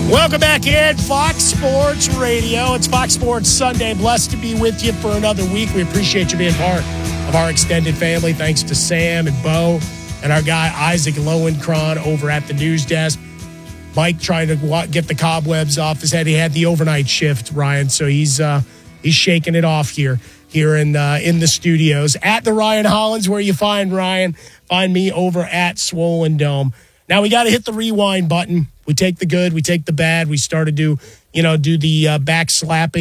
Welcome back in Fox Sports Radio. It's Fox Sports Sunday. Blessed to be with you for another week. We appreciate you being part of our extended family. Thanks to Sam and Bo and our guy Isaac Lowenkron over at the news desk. Mike trying to get the cobwebs off his head. He had the overnight shift, Ryan, so he's shaking it off here in the studios. At the Ryan Hollins, where you find Ryan, find me over at Swollen Dome. Now we got to hit the rewind button. We take the good, we take the bad. We started to, do the back slapping